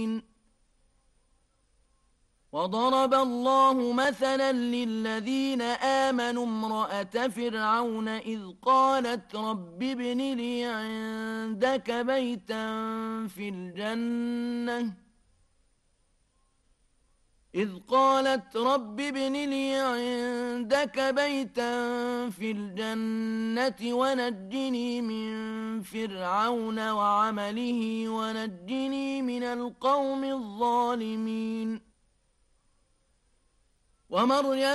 وضرب الله مثلا للذين آمنوا امرأة فرعون إذ قالت رب ابن لي عندك بيتا في الجنة ونجني من فرعون وعمله ونجني من القوم الظالمين ومريم